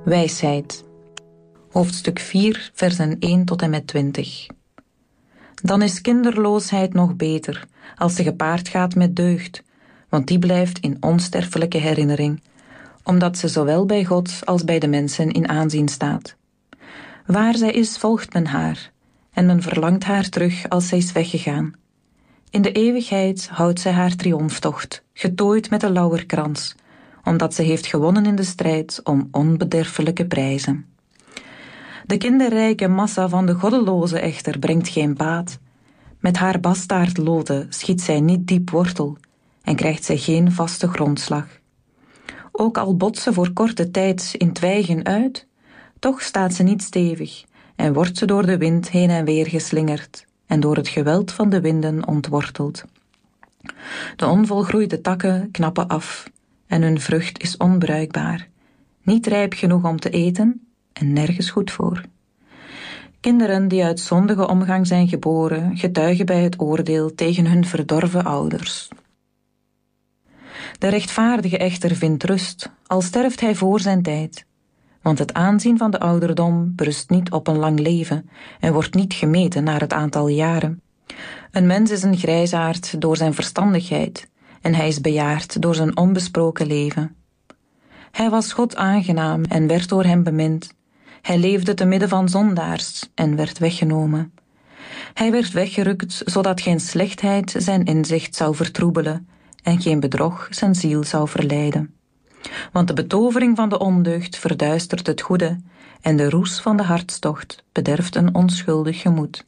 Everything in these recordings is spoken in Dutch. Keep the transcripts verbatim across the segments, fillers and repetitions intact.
Wijsheid. Hoofdstuk vier, versen één tot en met twintig. Dan is kinderloosheid nog beter, als ze gepaard gaat met deugd, want die blijft in onsterfelijke herinnering, omdat ze zowel bij God als bij de mensen in aanzien staat. Waar zij is, volgt men haar, en men verlangt haar terug als zij is weggegaan. In de eeuwigheid houdt zij haar triomftocht, getooid met de lauwerkrans, omdat ze heeft gewonnen in de strijd om onbederfelijke prijzen. De kinderrijke massa van de goddeloze echter brengt geen baat. Met haar bastaardloten schiet zij niet diep wortel en krijgt zij geen vaste grondslag. Ook al botst ze voor korte tijd in twijgen uit, toch staat ze niet stevig en wordt ze door de wind heen en weer geslingerd en door het geweld van de winden ontworteld. De onvolgroeide takken knappen af en hun vrucht is onbruikbaar, niet rijp genoeg om te eten en nergens goed voor. Kinderen die uit zondige omgang zijn geboren, getuigen bij het oordeel tegen hun verdorven ouders. De rechtvaardige echter vindt rust, al sterft hij voor zijn tijd. Want het aanzien van de ouderdom berust niet op een lang leven en wordt niet gemeten naar het aantal jaren. Een mens is een grijsaard door zijn verstandigheid en hij is bejaard door zijn onbesproken leven. Hij was God aangenaam en werd door hem bemind. Hij leefde te midden van zondaars en werd weggenomen. Hij werd weggerukt, zodat geen slechtheid zijn inzicht zou vertroebelen en geen bedrog zijn ziel zou verleiden. Want de betovering van de ondeugd verduistert het goede en de roes van de hartstocht bederft een onschuldig gemoed.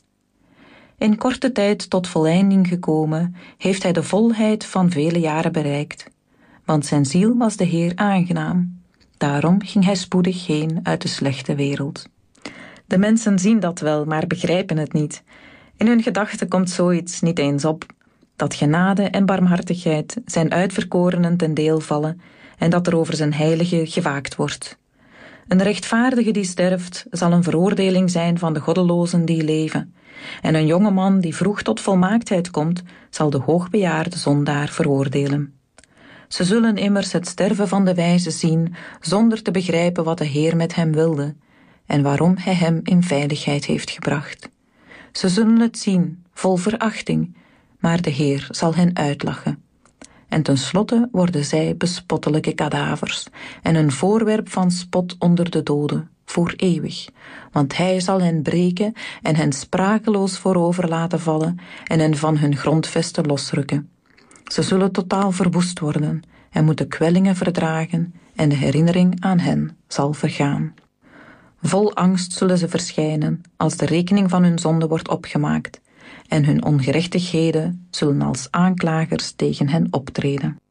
In korte tijd tot voleinding gekomen, heeft hij de volheid van vele jaren bereikt, want zijn ziel was de Heer aangenaam. Daarom ging hij spoedig heen uit de slechte wereld. De mensen zien dat wel, maar begrijpen het niet. In hun gedachten komt zoiets niet eens op, dat genade en barmhartigheid zijn uitverkorenen ten deel vallen en dat er over zijn heilige gewaakt wordt. Een rechtvaardige die sterft zal een veroordeling zijn van de goddelozen die leven, en een jonge man die vroeg tot volmaaktheid komt, zal de hoogbejaarde zondaar veroordelen. Ze zullen immers het sterven van de wijze zien, zonder te begrijpen wat de Heer met hem wilde en waarom hij hem in veiligheid heeft gebracht. Ze zullen het zien, vol verachting, maar de Heer zal hen uitlachen. En tenslotte worden zij bespottelijke kadavers en een voorwerp van spot onder de doden, voor eeuwig, want hij zal hen breken en hen sprakeloos voorover laten vallen en hen van hun grondvesten losrukken. Ze zullen totaal verwoest worden en moeten kwellingen verdragen en de herinnering aan hen zal vergaan. Vol angst zullen ze verschijnen als de rekening van hun zonde wordt opgemaakt en hun ongerechtigheden zullen als aanklagers tegen hen optreden.